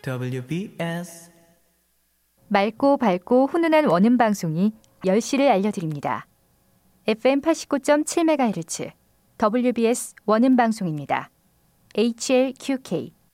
WBS 맑고 밝고 훈훈한 원음 방송이 10시를 알려드립니다. FM 89.7MHz WBS 원음 방송입니다. HLQK